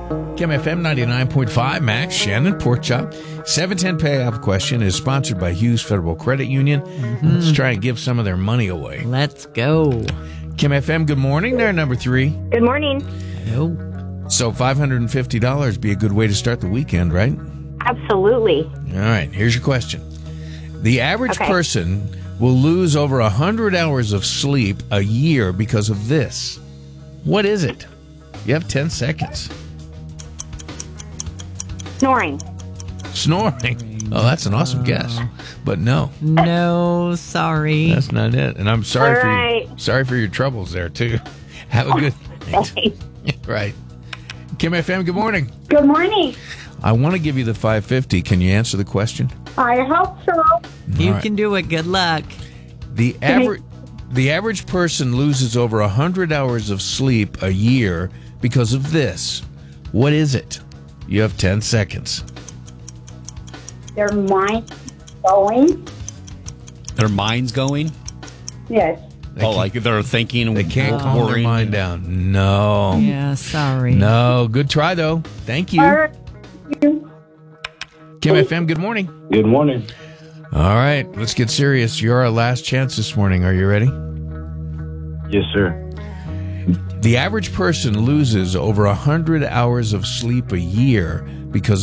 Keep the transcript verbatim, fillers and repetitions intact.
Kim F M ninety-nine point five, Max, Shannon, Porkchop. seven ten Payoff Question is sponsored by Hughes Federal Credit Union. Mm-hmm. Let's try and give some of their money away. Let's go. Kim F M, good morning. They're number three. Good morning. Hello. So five hundred fifty dollars be a good way to start the weekend, right? Absolutely. All right, here's your question. The average Okay. person will lose over one hundred hours of sleep a year because of this. What is it? You have ten seconds. Snoring. Snoring. Oh, that's an awesome guess. But no, No, sorry. that's not it. And I'm sorry All for right. your, sorry for your troubles there, too. Have a good night. Okay. Right. Kim F M, good morning. Good morning. I want to give you the five fifty. Can you answer the question? I hope so. You All right. can do it. Good luck. The average the average person loses over one hundred hours of sleep a year because of this. What is it? You have ten seconds. Their mind going. Their mind's going? Yes. They Oh, can't- like they're thinking. They can't calm their worrying. mind down. No. Yeah, sorry. No. Good try, though. Thank you. All right. You. Kim F M, good morning. Good morning. All right, let's get serious. You're our last chance this morning. Are you ready? Yes, sir. The average person loses over one hundred hours of sleep a year because